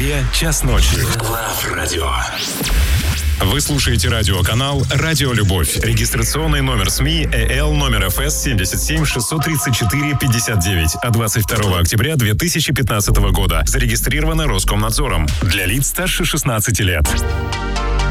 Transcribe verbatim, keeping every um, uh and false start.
Москве час ночи. Love Radio. Вы слушаете радиоканал «Радио Любовь». Регистрационный номер СМИ ЭЛ номер эф эс семь семь шесть три четыре пять девять. А двадцать второго октября две тысячи пятнадцатого года зарегистрировано Роскомнадзором. Для лиц старше шестнадцати лет.